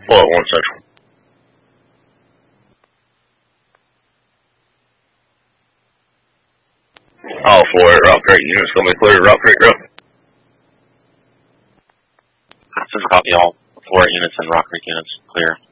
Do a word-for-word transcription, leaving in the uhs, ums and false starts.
Full at one Central. All four at Rock Creek units gonna be clear. Rock Creek Road. Central copy, all four units and Rock Creek units clear.